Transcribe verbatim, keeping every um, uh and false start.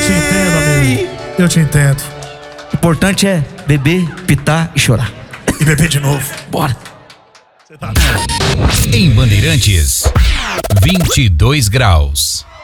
te entendo, amigo. Eu te entendo. O importante é beber, pitar e chorar. E beber de novo. Bora. Em Bandeirantes, vinte e dois graus.